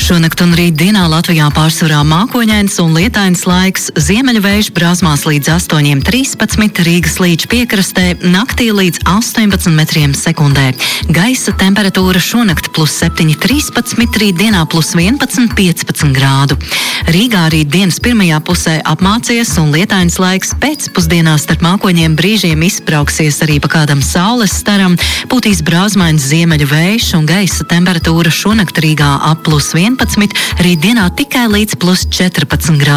Šonakt un rītdienā Latvijā pārsvarā mākoņains un lietains laiks, ziemeļu vējš brāzmās līdz 8,13, Rīgas līča piekrastē, naktī līdz 18 metriem sekundē. Gaisa temperatūra šonakt +7,13, rītdienā +11,15 grādu. Rīgā rītdienas pirmajā pusē apmācies un lietains laiks, pēcpusdienā starp mākoņiem brīžiem izbrauksies arī pa kādam saules staram, pūtīs brāzmains ziemeļu vējš un gaisa temperatūra šonakt Rīgā ap +11, rītdienā tikai līdz +14 grādu.